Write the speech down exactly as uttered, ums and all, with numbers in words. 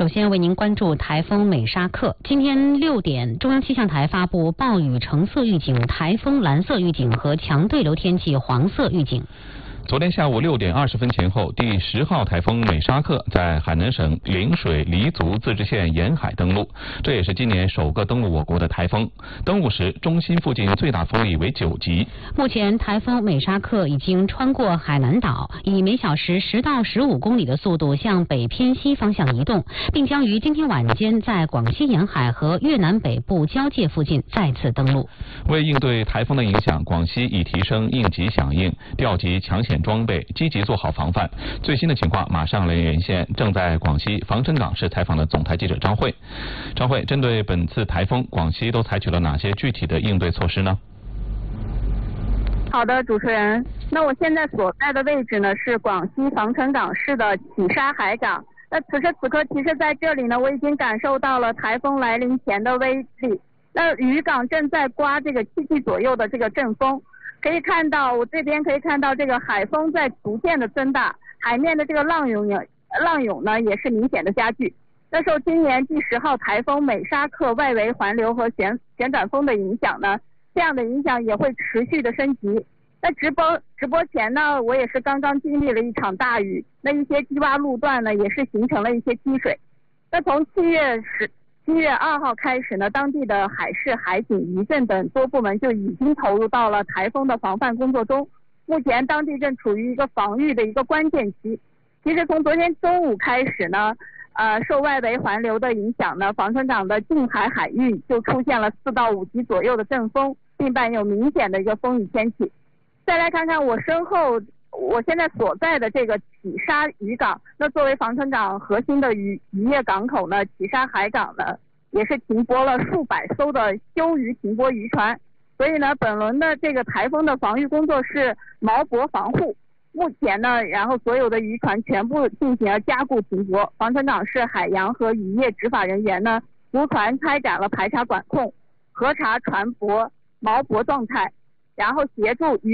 首先为您关注台风美沙克。今天六点，中央气象台发布暴雨橙色预警、台风蓝色预警和强对流天气黄色预警。 昨天下午六点二十分前后，第十号台风美沙克在海南省陵水黎族自治县沿海登陆，这也是今年首个登陆我国的台风。登陆时，中心附近最大风力为九级。 目前，台风美沙克已经穿过海南岛，以每小时十到十五公里的速度向北偏西方向移动，并将于今天晚间在广西沿海和越南北部交界附近再次登陆。 为应对台风的影响，广西已提升应急响应，调集抢险装备，积极做好防范。最新的情况马上来连线正在广西防城港市采访的总台记者张慧。张慧，针对本次台风，广西都采取了哪些具体的应对措施呢？ 好的，主持人，那我现在所在的位置呢是广西防城港市的启沙海港。那此时此刻，其实在这里呢，我已经感受到了台风来临前的威力。那渔港正在刮这个七级左右的这个阵风。可以看到，我这边可以看到这个海风在逐渐的增大，海面的这个浪涌浪涌呢也是明显的加剧。那受今年第十号台风美沙克外围环流和旋旋转风的影响呢，这样的影响也会持续的升级。那直播直播前呢，我也是刚刚经历了一场大雨，那一些低洼路段呢也是形成了一些积水。那从七月十。七月二号开始呢，当地的海事、海警、渔政等多部门就已经投入到了台风的防范工作中。目前当地正处于一个防御的一个关键期。其实从昨天中午开始呢，呃，受外围环流的影响呢，防城港的近海海域就出现了四到五级左右的阵风，并伴有明显的一个风雨天气。再来看看我身后，我现在所在的这个启沙渔港，那作为防城港核心的渔渔业港口呢，启沙海港呢也是停泊了数百艘的休渔停泊渔船，所以呢，本轮的这个台风的防御工作是锚泊防护。目前呢，然后所有的渔船全部进行了加固停泊，防城港市海洋和渔业执法人员呢，逐船开展了排查管控、核查船舶锚泊状态，然后协助渔